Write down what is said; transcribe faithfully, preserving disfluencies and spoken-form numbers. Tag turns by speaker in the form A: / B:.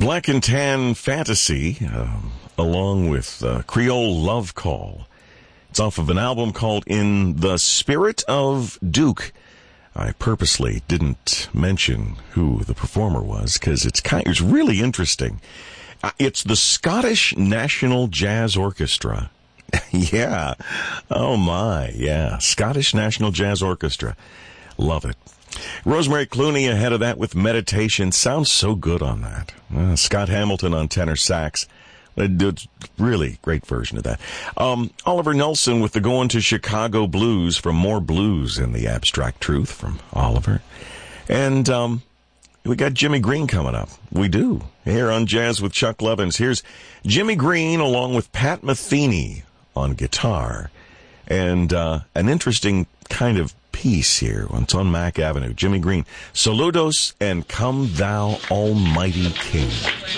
A: Black and Tan Fantasy, uh, along with uh, Creole Love Call. It's off of an album called In the Spirit of Duke. I purposely didn't mention who the performer was because it's kind, it's really interesting. Uh, it's the Scottish National Jazz Orchestra. Yeah. Oh my. Yeah. Scottish National Jazz Orchestra. Love it. Rosemary Clooney ahead of that with Meditation. Sounds so good on that. Uh, Scott Hamilton on tenor sax. It's really great version of that. Um, Oliver Nelson with the Going to Chicago Blues from More Blues in the Abstract Truth from Oliver. And um, we got Jimmy Green coming up. We do. Here on Jazz with Chuck Levins. Here's Jimmy Green along with Pat Metheny on guitar. And uh, an interesting kind of piece here. It's on Mack Avenue. Jimmy Green. Saludos and Come Thou Almighty King.